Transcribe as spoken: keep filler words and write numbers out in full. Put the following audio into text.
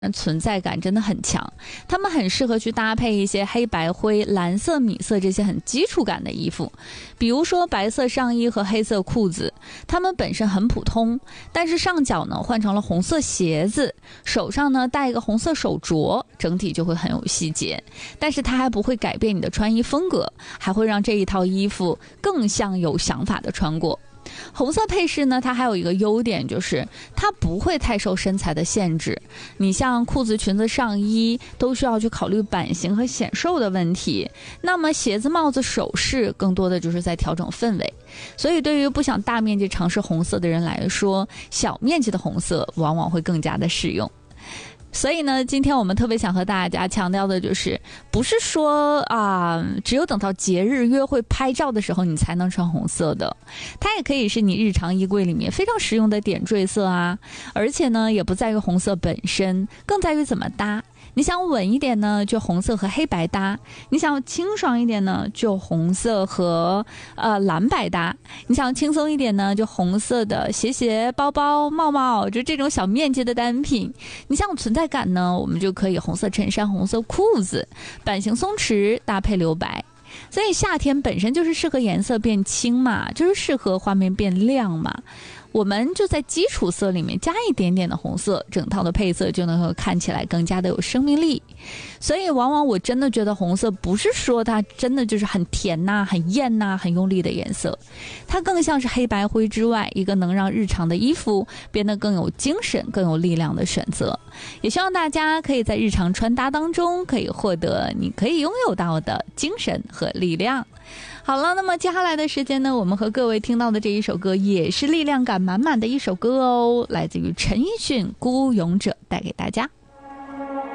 存在感真的很强，他们很适合去搭配一些黑白灰、蓝色、米色这些很基础感的衣服，比如说白色上衣和黑色裤子，它们本身很普通，但是上脚呢换成了红色鞋子，手上呢戴一个红色手镯，整体就会很有细节，但是它还不会改变你的穿衣风格，还会让这一套衣服更像有想法的穿过。红色配饰呢，它还有一个优点，就是它不会太受身材的限制。你像裤子、裙子、上衣都需要去考虑版型和显瘦的问题，那么鞋子、帽子、首饰更多的就是在调整氛围。所以对于不想大面积尝试红色的人来说，小面积的红色往往会更加的适用。所以呢，今天我们特别想和大家强调的就是，不是说啊，只有等到节日约会拍照的时候你才能穿红色的，它也可以是你日常衣柜里面非常实用的点缀色啊。而且呢，也不在于红色本身，更在于怎么搭。你想稳一点呢，就红色和黑白搭；你想清爽一点呢，就红色和呃蓝白搭；你想轻松一点呢，就红色的鞋鞋、包包、帽帽，就这种小面积的单品。你想存在感呢，我们就可以红色衬衫、红色裤子，版型松弛搭配留白。所以夏天本身就是适合颜色变轻嘛，就是适合画面变亮嘛。我们就在基础色里面加一点点的红色，整套的配色就能够看起来更加的有生命力。所以往往我真的觉得红色不是说它真的就是很甜呐、很艳呐、很用力的颜色，它更像是黑白灰之外一个能让日常的衣服变得更有精神、更有力量的选择。也希望大家可以在日常穿搭当中可以获得你可以拥有到的精神和力量。好了，那么接下来的时间呢，我们和各位听到的这一首歌也是力量感满满的一首歌哦，来自于陈奕迅《孤勇者》，带给大家。